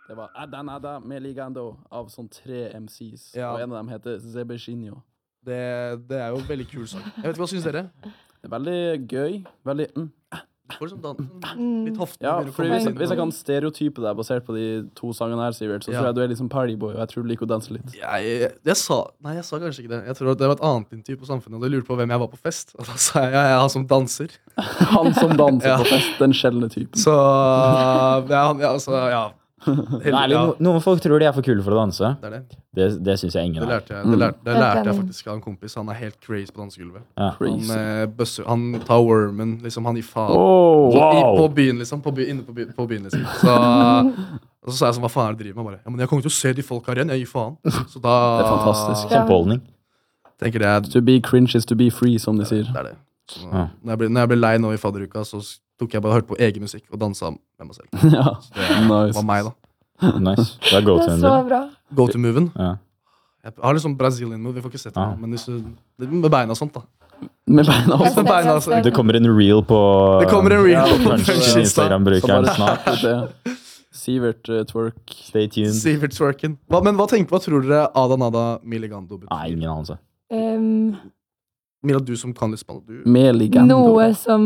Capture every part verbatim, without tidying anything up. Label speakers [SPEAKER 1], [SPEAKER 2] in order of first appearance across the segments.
[SPEAKER 1] Det var Adda Nada med Ligando av sånn tre M Cs,
[SPEAKER 2] Ja.
[SPEAKER 1] og en av dem heter Zebeshinho.
[SPEAKER 2] Det, det er jo en veldig kul sang. Jeg vet ikke, hva synes dere?
[SPEAKER 1] Det er veldig gøy, veldig mm.
[SPEAKER 2] Du får liksom dan-
[SPEAKER 3] Mm.
[SPEAKER 2] litt hoften.
[SPEAKER 1] Ja,
[SPEAKER 2] begynner å
[SPEAKER 1] fordi
[SPEAKER 2] komme
[SPEAKER 1] hvis,
[SPEAKER 2] inn.
[SPEAKER 1] hvis jeg kan stereotype deg basert på de to sangene her, Sivert, så
[SPEAKER 2] Ja.
[SPEAKER 1] tror jeg du er liksom partyboy, og jeg tror du liker å danse litt.
[SPEAKER 2] Jeg, jeg, jeg sa Nei, jeg sa kanskje ikke det. Jeg tror at det var et annet intervju på Samfunnet, og de lurte på hvem jeg var på fest. Og da sa jeg ja, jeg er han som danser.
[SPEAKER 1] Han som danser
[SPEAKER 2] Ja.
[SPEAKER 1] på fest, den sjeldne typen.
[SPEAKER 2] Så ja, han, ja, altså, ja.
[SPEAKER 4] Det er litt, no, noen folk tror de er for kule for å danse.
[SPEAKER 2] Det er det.
[SPEAKER 4] Det, det synes jeg ingen
[SPEAKER 2] Det
[SPEAKER 4] er.
[SPEAKER 2] lærte jeg, det lærte, det lærte jeg faktisk av en kompis. Han er helt crazy på dansegulvet.
[SPEAKER 4] Ja.
[SPEAKER 2] Han,
[SPEAKER 1] Crazy.
[SPEAKER 2] eh, bøsser, han tar wormen, liksom. Han gir faen.
[SPEAKER 1] Oh,
[SPEAKER 2] I,
[SPEAKER 4] wow.
[SPEAKER 2] på byen, liksom. På by, inne på, by, på byen, liksom. Så, og så sa jeg sånn, hva faen er det du driver med? Bare, ja, men jeg kommer til å se de folk her igjen. Jeg gir faen. Så da
[SPEAKER 1] Det er fantastisk.
[SPEAKER 4] Kjempeholdning.
[SPEAKER 2] tenker jeg det er
[SPEAKER 1] To be cringe is to be free, som de sier.
[SPEAKER 2] det. Er det. Så,
[SPEAKER 4] Ja.
[SPEAKER 2] når, jeg ble, når jeg ble lei nå i fadderuka, så tok jeg bare og hørte på egen musikk og dansa med meg selv.
[SPEAKER 1] Ja,
[SPEAKER 2] Så det
[SPEAKER 1] nice.
[SPEAKER 2] var meg, da.
[SPEAKER 4] Nice. Det er go
[SPEAKER 3] Det
[SPEAKER 4] to
[SPEAKER 3] er
[SPEAKER 4] en
[SPEAKER 3] så
[SPEAKER 4] del.
[SPEAKER 3] bra.
[SPEAKER 2] Go to moven.
[SPEAKER 4] Ja.
[SPEAKER 2] Jeg har liksom Brazilian move, vi får ikke sett det
[SPEAKER 4] Ja.
[SPEAKER 2] nå, men hvis du, det er med beina og sånt, da.
[SPEAKER 1] Med beina
[SPEAKER 3] Jeg
[SPEAKER 1] også.
[SPEAKER 3] ser,
[SPEAKER 2] beina,
[SPEAKER 3] jeg
[SPEAKER 2] altså.
[SPEAKER 3] ser.
[SPEAKER 4] Det kommer en reel på
[SPEAKER 2] Det kommer en reel
[SPEAKER 1] Ja,
[SPEAKER 2] på
[SPEAKER 4] kanskje
[SPEAKER 2] Insta.
[SPEAKER 1] Så
[SPEAKER 4] Instagram-brukeren
[SPEAKER 1] bare
[SPEAKER 4] snart.
[SPEAKER 1] snart det. Sivert uh, twerk.
[SPEAKER 4] Stay tuned.
[SPEAKER 2] Sivert Twerken. Hva, men hva tenker hva tror dere Ada Nada Miligando betyr?
[SPEAKER 4] Nei, ingen anelse.
[SPEAKER 3] Um,
[SPEAKER 2] Mila, du som kan litt spannet, du
[SPEAKER 1] Med ligando.
[SPEAKER 3] noe som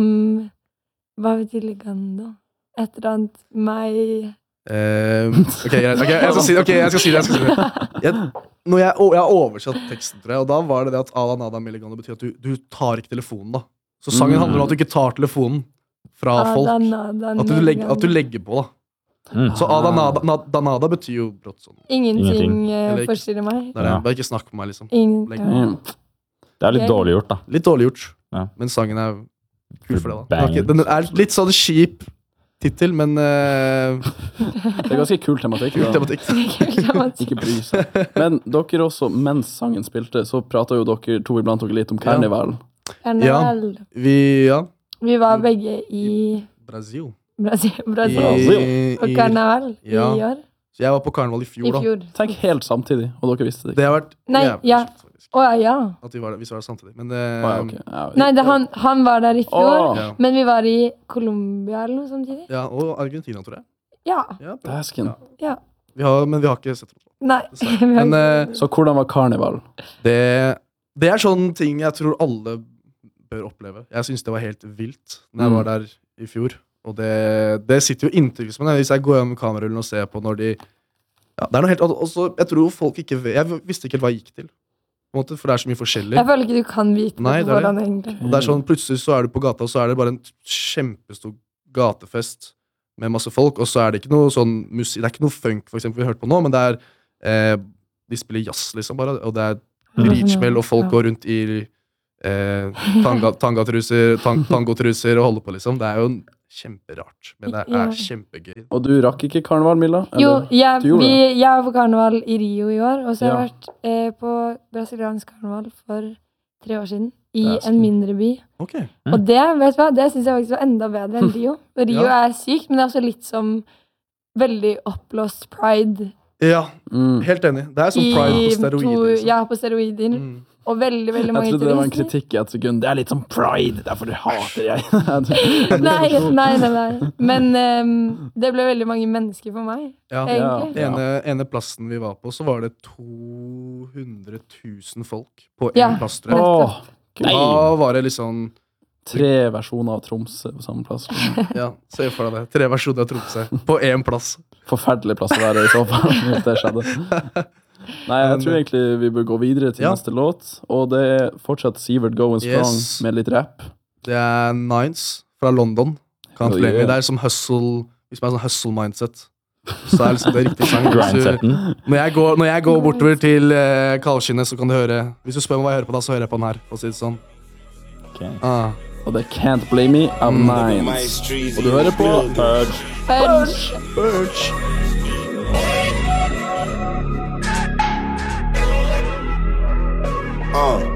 [SPEAKER 3] Hva betyr ligando? Et eller annet meg
[SPEAKER 2] Eh, ok, greit. Ok, jeg skal si det. ok, jeg skal si det, jeg skal si det. Jeg, når jeg, å, jeg har oversatt teksten, tror jeg, og da var det det at Ada Nada Miligando betyr at du, du tar ikke telefonen, da. Så sangen
[SPEAKER 1] Mm.
[SPEAKER 2] handler om at du ikke tar telefonen fra folk.
[SPEAKER 3] Adanada,
[SPEAKER 2] At du, legger, at du legger på, da.
[SPEAKER 4] Mm.
[SPEAKER 2] Så Ada Nada, Nada, Nada betyr jo brått sånn.
[SPEAKER 3] Ingenting
[SPEAKER 4] Ingenting.
[SPEAKER 3] eh,
[SPEAKER 2] Eller ikke-
[SPEAKER 3] forstyrrer meg.
[SPEAKER 2] Det er det.
[SPEAKER 4] Ja.
[SPEAKER 2] Bare ikke snakk med meg, liksom.
[SPEAKER 3] Ingenting.
[SPEAKER 1] Mm.
[SPEAKER 4] Det er litt dårlig gjort, da.
[SPEAKER 2] Litt dårlig gjort,
[SPEAKER 4] Ja.
[SPEAKER 2] men sangen er kul for det, da. Den, har
[SPEAKER 4] Banger.
[SPEAKER 2] ikke, den er litt sånn kjip tittel, men eh,
[SPEAKER 1] Det er ganske kul tematikk.
[SPEAKER 2] kul
[SPEAKER 1] da.
[SPEAKER 2] tematikk.
[SPEAKER 1] Ikke bry seg. Men dere også, mens sangen spilte, så prata jo dere to iblant dere litt om karneval.
[SPEAKER 3] Karneval.
[SPEAKER 2] Vi, ja.
[SPEAKER 3] Vi var begge i
[SPEAKER 2] Brasil.
[SPEAKER 3] Brasil, Brasil.
[SPEAKER 2] I,
[SPEAKER 3] på
[SPEAKER 2] i,
[SPEAKER 3] karneval
[SPEAKER 2] Ja.
[SPEAKER 3] i år.
[SPEAKER 2] så jeg var på karneval i fjor,
[SPEAKER 3] I
[SPEAKER 2] da.
[SPEAKER 3] fjor.
[SPEAKER 1] Tenk helt samtidig, og dere visste det ikke.
[SPEAKER 2] Det har vært
[SPEAKER 3] Nei,
[SPEAKER 2] jævlig
[SPEAKER 3] ja.
[SPEAKER 2] kjipt, faktisk.
[SPEAKER 3] Å ja.
[SPEAKER 2] At vi var der, vi var der samtidig. Men det,
[SPEAKER 1] Å, ja, ok. Ja,
[SPEAKER 3] Nei, det, han, han var der i fjor,
[SPEAKER 1] Åh.
[SPEAKER 2] ja.
[SPEAKER 3] men vi var i Colombia eller noe samtidig.
[SPEAKER 2] ja, og Argentina, tror jeg.
[SPEAKER 3] Ja.
[SPEAKER 2] Ja, bra.
[SPEAKER 1] Dæsken.
[SPEAKER 3] Ja.
[SPEAKER 2] Vi har, men vi har ikke sett det.
[SPEAKER 3] Nei.
[SPEAKER 2] Dessverre.
[SPEAKER 3] vi har
[SPEAKER 2] Men
[SPEAKER 3] ikke-
[SPEAKER 2] eh,
[SPEAKER 1] Så hvordan var karneval?
[SPEAKER 2] det, det er sånne ting jeg tror alle bør oppleve. Jeg syns det var helt vilt når jeg
[SPEAKER 1] Mm.
[SPEAKER 2] var der i fjor. Og det, det sitter jo inntrykk som en. Hvis jeg går gjennom kamerarullen og ser på når de ja, det er noe helt annet. Også, jeg tror folk ikke vet Jeg visste ikke helt hva jeg gikk til. På en måte, for det er så mye forskjellig.
[SPEAKER 3] Jeg føler ikke du kan vite
[SPEAKER 2] Nei,
[SPEAKER 3] det
[SPEAKER 2] det er
[SPEAKER 3] på
[SPEAKER 2] det.
[SPEAKER 3] forhånd, egentlig.
[SPEAKER 2] Og det er sånn, plutselig så er du på gata, og så er det bare en kjempestor gatefest med masse folk, og så er det ikke noe sånn musikk. Det er ikke noe funk, for eksempel, vi hørte på nå, men det er eh, de spiller jazz, liksom, bare. Og det er dritsmell, og folk
[SPEAKER 3] Ja.
[SPEAKER 2] går rundt i eh, tanga, tangatruser, tang, tangotruser og holder på, liksom. Det er jo kjemperart, men det
[SPEAKER 3] Ja.
[SPEAKER 2] er kjempegøy.
[SPEAKER 1] Og du rakk ikke karneval, Milla?
[SPEAKER 3] Jo,
[SPEAKER 1] Eller?
[SPEAKER 3] jeg,
[SPEAKER 1] Du gjorde
[SPEAKER 3] vi, jeg var på karneval i Rio i år, og så har jeg
[SPEAKER 1] Ja.
[SPEAKER 3] vært eh, på brasiliansk karneval for tre år siden, i
[SPEAKER 1] Det er
[SPEAKER 3] en mindre by.
[SPEAKER 2] Ok.
[SPEAKER 4] Mm.
[SPEAKER 3] Og det, vet du hva, det synes jeg faktisk var enda bedre enn Rio. Og Rio
[SPEAKER 2] Ja.
[SPEAKER 3] er sykt, men det er også litt som veldig oppblåst pride.
[SPEAKER 2] Ja,
[SPEAKER 1] Mm.
[SPEAKER 2] helt enig. Det er sånn pride på steroider.
[SPEAKER 3] to,
[SPEAKER 2] Liksom.
[SPEAKER 3] ja, på steroider.
[SPEAKER 2] Mm.
[SPEAKER 3] Og veldig, veldig
[SPEAKER 1] Jeg
[SPEAKER 3] mange
[SPEAKER 1] trodde det var en
[SPEAKER 3] turister.
[SPEAKER 1] kritikk i et sekund. Det er litt som pride, derfor hater jeg.
[SPEAKER 3] Nei, nei, nei, nei. Men ehm, det ble veldig mange mennesker for meg,
[SPEAKER 2] Ja.
[SPEAKER 3] egentlig.
[SPEAKER 1] Ja.
[SPEAKER 2] Ene, ene plassen vi var på, så var det to hundre tusen folk på én
[SPEAKER 3] Ja.
[SPEAKER 2] plass, tror jeg.
[SPEAKER 1] Åh,
[SPEAKER 2] Da
[SPEAKER 1] Gud.
[SPEAKER 2] var det liksom
[SPEAKER 1] Tre versjoner av Tromsø på samme plass.
[SPEAKER 2] Ja, se for deg det. Tre versjoner av Tromsø på én plass.
[SPEAKER 1] Forferdelig plass å være i så fall, hvis det skjedde. Nei, jeg tror egentlig vi bør gå videre til
[SPEAKER 2] Ja.
[SPEAKER 1] neste låt, og det er fortsatt Sivert Going Strong
[SPEAKER 2] Yes.
[SPEAKER 1] med litt rap.
[SPEAKER 2] Det er Nines fra London. Can't
[SPEAKER 1] Oh,
[SPEAKER 2] blame me.
[SPEAKER 1] yeah.
[SPEAKER 2] Det er som hustle Hvis man er sånn hustle-mindset, så er det liksom det riktige sang. Hvis du-
[SPEAKER 4] Grindsetten.
[SPEAKER 2] Når jeg går, når jeg går bortover til uh, Kalskinnet, så kan du høre Hvis du spør meg hva jeg hører på da, så hører jeg på den her. For å si det sånn.
[SPEAKER 4] Ok.
[SPEAKER 2] Ah.
[SPEAKER 1] Og det er Can't Blame Me av Nines. Og du hører på
[SPEAKER 3] Purge.
[SPEAKER 5] Uh.